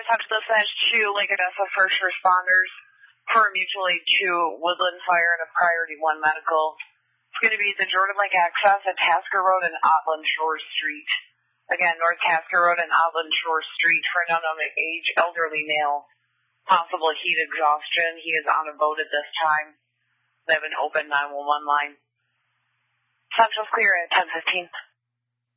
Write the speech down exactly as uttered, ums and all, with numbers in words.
Touch Dispatch to Lake Odessa First Responders for a mutual aid to Woodland Fire and a Priority one Medical. It's going to be the Jordan Lake Access at Tasker Road and Otland Shore Street. Again, North Tasker Road and Otland Shore Street for an unknown age elderly male. Possible heat exhaustion. He is on a boat at this time. They have an open nine one one line. Central's clear at ten fifteen.